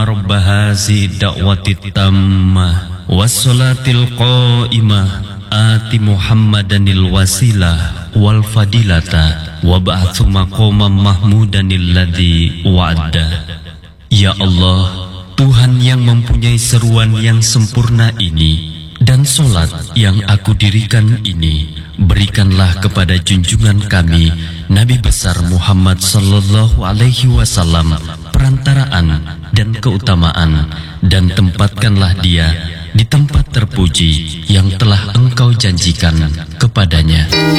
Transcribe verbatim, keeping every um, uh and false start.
Allahumma rabba hazi da'wati tammah wassalatil qa'imah ati Muhammadanil wasilah wal fadilata wa ba'athu maqamam mahmudanil ladzi wa'ada. Ya Allah, Tuhan yang mempunyai seruan yang sempurna ini dan solat yang aku dirikan ini, berikanlah kepada junjungan kami Nabi besar Muhammad sallallahu alaihi wasallam perantaraan dan keutamaan, dan tempatkanlah dia di tempat terpuji yang telah Engkau janjikan kepadanya.